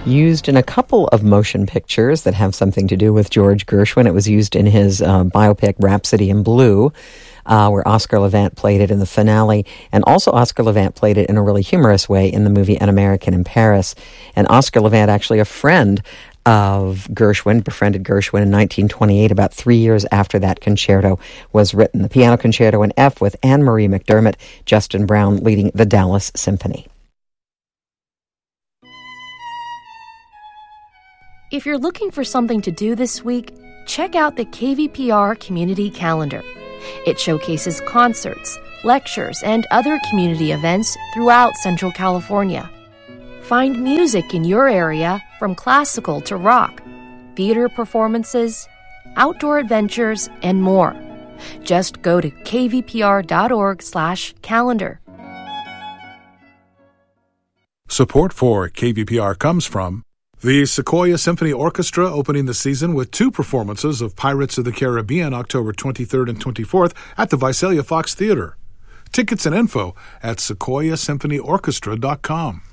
used in a couple of motion pictures that have something to do with George Gershwin. It was used in his biopic Rhapsody in Blue, where Oscar Levant played it in the finale, and also Oscar Levant played it in a really humorous way in the movie An American in Paris. And Oscar Levant, actually a friend of Gershwin, befriended Gershwin in 1928, about 3 years after that concerto was written. The Piano Concerto in F with Anne-Marie McDermott, Justin Brown leading the Dallas Symphony. If you're looking for something to do this week, check out the KVPR Community Calendar. It showcases concerts, lectures, and other community events throughout Central California. Find music in your area from classical to rock, theater performances, outdoor adventures, and more. Just go to kvpr.org/calendar. Support for KVPR comes from the Sequoia Symphony Orchestra, opening the season with 2 performances of Pirates of the Caribbean October 23rd and 24th at the Visalia Fox Theater. Tickets and info at sequoiasymphonyorchestra.com.